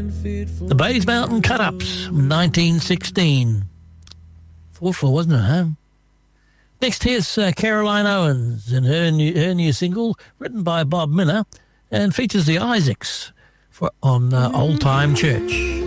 The Bays Mountain Cut-Ups, 1916. 4-4, wasn't it, huh? Next, here's Caroline Owens and her new single, written by Bob Minner, and features the Isaacs on Old Time Church.